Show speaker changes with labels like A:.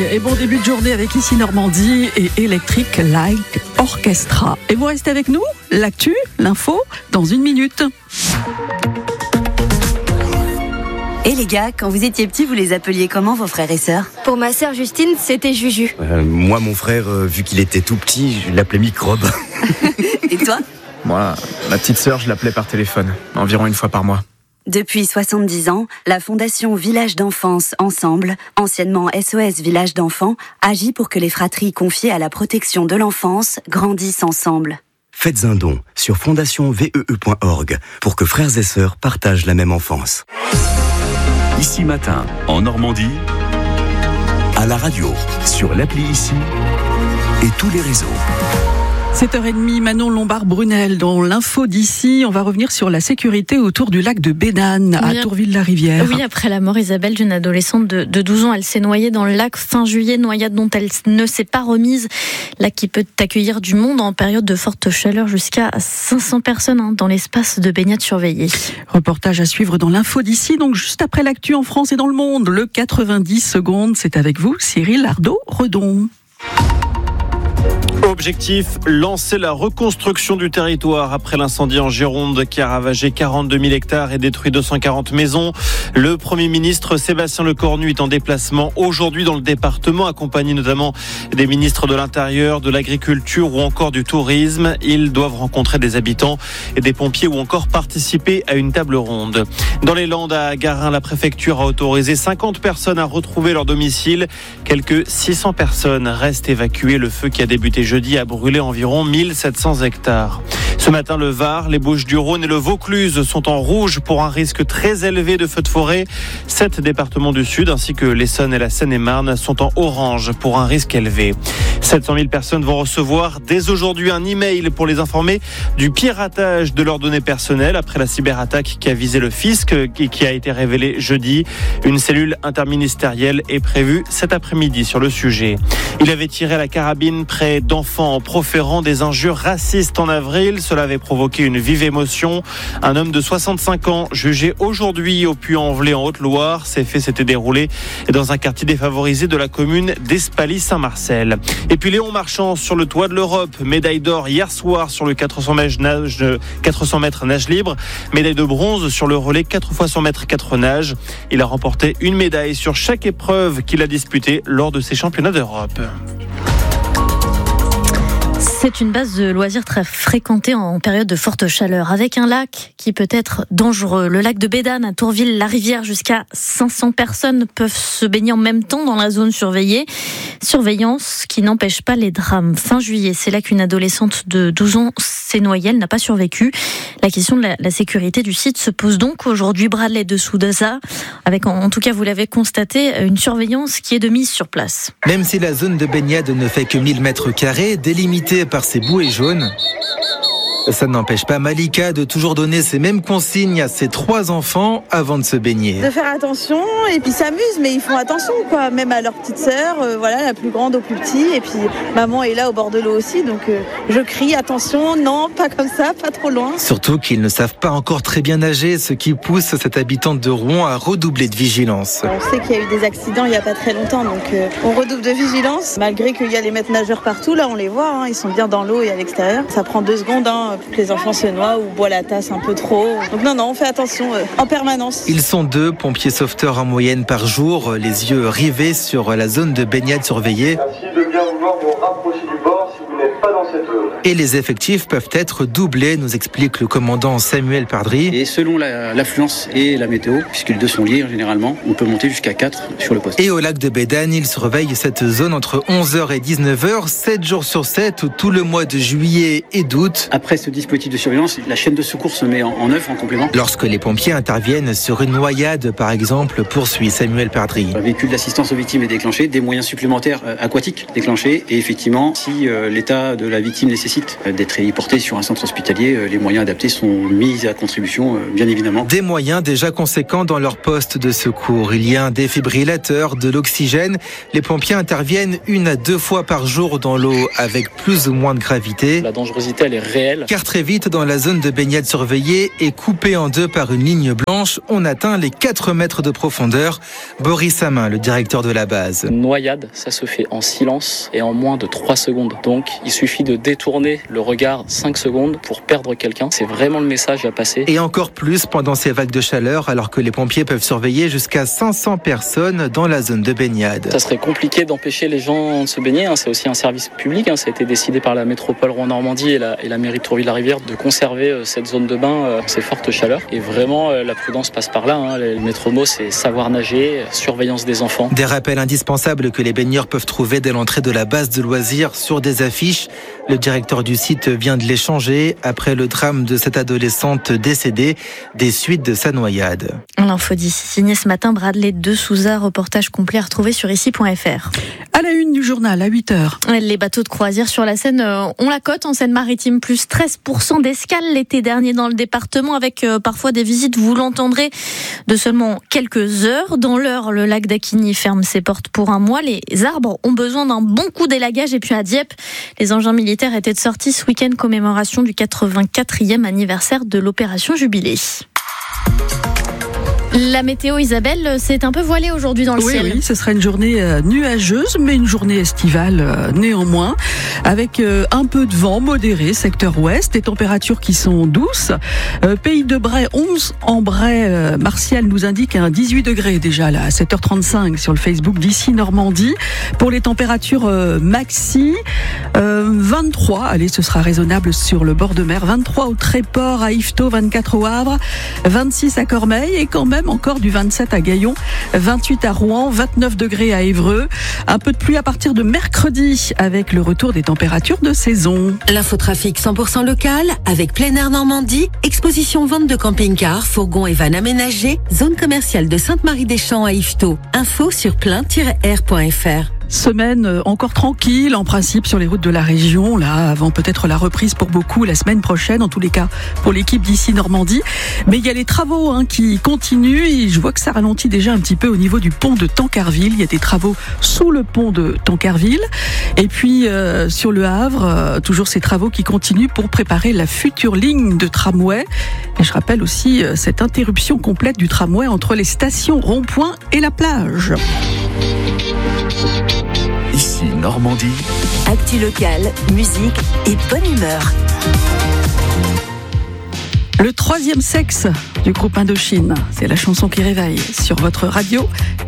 A: et bon début de journée avec Ici Normandie et Electric Light Orchestra. Et vous restez avec nous, l'actu, l'info, dans 1 minute.
B: Et les gars, quand vous étiez petits, vous les appeliez comment vos frères et sœurs ?
C: Pour ma sœur Justine, c'était Juju.
D: Moi, mon frère, vu qu'il était tout petit, je l'appelais Microbe.
B: Et toi ?
E: Moi, ma petite sœur, je l'appelais par téléphone, environ 1 fois par mois.
B: Depuis 70 ans, la Fondation Village d'Enfance Ensemble, anciennement SOS Village d'Enfants, agit pour que les fratries confiées à la protection de l'enfance grandissent ensemble.
D: Faites un don sur fondationvee.org pour que frères et sœurs partagent la même enfance.
F: Ici Matin, en Normandie, à la radio, sur l'appli Ici et tous les réseaux.
A: 7h30, Manon Lombard-Brunel dans l'info d'ici. On va revenir sur la sécurité autour du lac de Bédane, à Tourville-la-Rivière.
G: Oui, après la mort, Isabelle, d'une adolescente de 12 ans, elle s'est noyée dans le lac fin juillet, noyade dont elle ne s'est pas remise. Lac qui peut accueillir du monde en période de forte chaleur, jusqu'à 500 personnes dans l'espace de baignade surveillé.
A: Reportage à suivre dans l'info d'ici, donc juste après l'actu en France et dans le monde. Le 90 secondes, c'est avec vous, Cyril Ardo-Redon.
H: Objectif, lancer la reconstruction du territoire après l'incendie en Gironde qui a ravagé 42 000 hectares et détruit 240 maisons. Le Premier ministre Sébastien Lecornu est en déplacement aujourd'hui dans le département, accompagné notamment des ministres de l'Intérieur, de l'Agriculture ou encore du Tourisme. Ils doivent rencontrer des habitants et des pompiers ou encore participer à une table ronde. Dans les Landes, à Garin, la préfecture a autorisé 50 personnes à retrouver leur domicile. Quelques 600 personnes restent évacuées. Le feu qui a débuté jeudi a brûlé environ 1700 hectares. Ce matin, le Var, les Bouches-du-Rhône et le Vaucluse sont en rouge pour un risque très élevé de feux de forêt. 7 départements du Sud ainsi que l'Essonne et la Seine-et-Marne sont en orange pour un risque élevé. 700 000 personnes vont recevoir dès aujourd'hui un email pour les informer du piratage de leurs données personnelles après la cyberattaque qui a visé le fisc et qui a été révélée jeudi. Une cellule interministérielle est prévue cet après-midi sur le sujet. Il avait tiré à la carabine près d'enfants en proférant des injures racistes en avril. Cela avait provoqué une vive émotion. Un homme de 65 ans, jugé aujourd'hui au Puy-en-Velay en Haute-Loire. Ces faits s'étaient déroulés dans un quartier défavorisé de la commune d'Espaly-Saint-Marcel. Et puis Léon Marchand sur le toit de l'Europe. Médaille d'or hier soir sur le 400 mètres nage libre. Médaille de bronze sur le relais 4 x 100 mètres 4 nage. Il a remporté une médaille sur chaque épreuve qu'il a disputée lors de ces championnats d'Europe.
G: C'est une base de loisirs très fréquentée en période de forte chaleur, avec un lac qui peut être dangereux. Le lac de Bédane à Tourville-la-Rivière, jusqu'à 500 personnes peuvent se baigner en même temps dans la zone surveillée. Surveillance qui n'empêche pas les drames. Fin juillet, c'est là qu'une adolescente de 12 ans s'est noyée, elle n'a pas survécu. La question de la sécurité du site se pose donc aujourd'hui. Bradley de Soudaza, avec en tout cas, vous l'avez constaté, une surveillance qui est de mise sur place.
I: Même si la zone de baignade ne fait que 1000 mètres carrés, délimitée par ses bouées jaunes, ça n'empêche pas Malika de toujours donner ces mêmes consignes à ses 3 enfants avant de se baigner.
J: De faire attention, et puis ils s'amusent, mais ils font attention, quoi. Même à leur petite sœur, voilà, la plus grande au plus petit, et puis maman est là au bord de l'eau aussi, donc je crie attention, non, pas comme ça, pas trop loin.
I: Surtout qu'ils ne savent pas encore très bien nager, ce qui pousse cette habitante de Rouen à redoubler de vigilance.
J: On sait qu'il y a eu des accidents il n'y a pas très longtemps, donc on redouble de vigilance. Malgré qu'il y a les maîtres nageurs partout, là on les voit, ils sont bien dans l'eau et à l'extérieur. Ça prend 2 secondes, pour que les enfants se noient ou boivent la tasse un peu trop. Donc non, on fait attention en permanence.
I: Ils sont 2 pompiers sauveteurs en moyenne par jour, les yeux rivés sur la zone de baignade surveillée.
K: Merci de bien vouloir vous rapprocher du bord si vous n'êtes pas dans cette zone.
I: Et les effectifs peuvent être doublés, nous explique le commandant Samuel Pardry.
L: Et selon l'affluence et la météo, puisque les 2 sont liés généralement, on peut monter jusqu'à 4 sur le poste.
I: Et au lac de Bédane, ils surveillent cette zone entre 11h et 19h, 7 jours sur 7, tout le mois de juillet et d'août.
L: Après ce dispositif de surveillance, la chaîne de secours se met en œuvre en complément.
I: Lorsque les pompiers interviennent sur une noyade, par exemple, poursuit Samuel Pardry.
L: Un véhicule d'assistance aux victimes est déclenché, des moyens supplémentaires aquatiques déclenchés, et effectivement, si l'état de la la victime nécessite d'être héliportée sur un centre hospitalier, les moyens adaptés sont mis à contribution, bien évidemment.
I: Des moyens déjà conséquents dans leur poste de secours. Il y a un défibrillateur, de l'oxygène. Les pompiers interviennent 1 à 2 fois par jour dans l'eau avec plus ou moins de gravité.
M: La dangerosité, elle est réelle.
I: Car très vite, dans la zone de baignade surveillée et coupée en 2 par une ligne blanche, on atteint les 4 mètres de profondeur. Boris Hamin, le directeur de la base.
M: Une noyade, ça se fait en silence et en moins de 3 secondes. Donc, il suffit de détourner le regard 5 secondes pour perdre quelqu'un. C'est vraiment le message à passer.
I: Et encore plus pendant ces vagues de chaleur, alors que les pompiers peuvent surveiller jusqu'à 500 personnes dans la zone de baignade.
M: Ça serait compliqué d'empêcher les gens de se baigner. C'est aussi un service public. Ça a été décidé par la métropole Rouen-Normandie et la mairie de Tourville-la-Rivière de conserver cette zone de bain, ces fortes chaleurs. Et vraiment, la prudence passe par là. Le maître mot, c'est savoir nager, surveillance des enfants.
I: Des rappels indispensables que les baigneurs peuvent trouver dès l'entrée de la base de loisirs sur des affiches. Le directeur du site vient de les changer après le drame de cette adolescente décédée des suites de sa noyade.
G: L'info d'ici, signé ce matin Bradley de Souza, reportage complet à retrouver sur ici.fr.
A: À la une du journal, à 8h.
G: Les bateaux de croisière sur la Seine ont la cote en Seine-Maritime, plus 13% d'escale l'été dernier dans le département, avec parfois des visites, vous l'entendrez, de seulement quelques heures. Dans l'heure, le lac d'Acquigny ferme ses portes pour un mois. Les arbres ont besoin d'un bon coup d'élagage. Et puis à Dieppe, les engins militaires étaient de sortie ce week-end, commémoration du 84e anniversaire de l'opération Jubilé. La météo, Isabelle, c'est un peu voilé aujourd'hui dans le ciel.
A: Oui, ce sera une journée nuageuse, mais une journée estivale néanmoins, avec un peu de vent modéré, secteur ouest, des températures qui sont douces. Pays de Bray, 11 en Bray. Martial nous indique un 18 degrés déjà là, à 7h35 sur le Facebook d'ici Normandie. Pour les températures maxi, 23, allez, ce sera raisonnable sur le bord de mer, 23 au Tréport, à Yvetot, 24 au Havre, 26 à Cormeilles et quand même encore du 27 à Gaillon, 28 à Rouen, 29 degrés à Évreux. Un peu de pluie à partir de mercredi avec le retour des températures de saison.
N: L'infotrafic 100% local avec Plein Air Normandie, exposition vente de camping-cars, fourgons et vannes aménagés, zone commerciale de Sainte-Marie-des-Champs à Yvetot. Info sur plein-air.fr.
A: Semaine encore tranquille en principe sur les routes de la région, là avant peut-être la reprise pour beaucoup la semaine prochaine, en tous les cas pour l'équipe d'ici Normandie. Mais il y a les travaux qui continuent et je vois que ça ralentit déjà un petit peu au niveau du pont de Tancarville. Il y a des travaux sous le pont de Tancarville et puis sur le Havre, toujours ces travaux qui continuent pour préparer la future ligne de tramway. Et je rappelle aussi cette interruption complète du tramway entre les stations Rond-Point et la plage.
F: Ici Normandie.
N: Actu locale, musique et bonne humeur.
A: Le troisième sexe du groupe Indochine, c'est la chanson qui réveille sur votre radio.